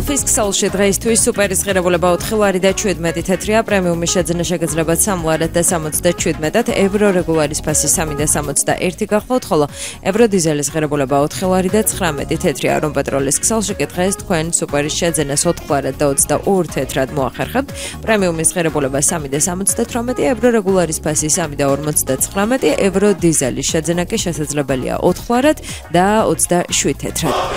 Golf-ის ქსელში დღეისთვის სუპერის ღირებულება 4 ლარი და 17 თეთრია, პრემიუმის შეძენა შეგეძლებათ 3 ლარად და 77-ად, ევრო რეგულარის ფასი 3 და 61 გახლავთ, ხოლო ევრო დიზელის ღირებულება 4 ლარი და 19 თეთრია, რომ პეტროლის ქსელში კი დღეს თქვენ სუპერის შეძენას 4 ლარად და 22 თეთრად მოახერხებთ, პრემიუმის ღირებულება 3 და 78, ევრო რეგულარის ფასი 3 და 59, ევრო დიზელის შეძენა კი შესაძლებელია 4 ლარად და 27 თეთრად.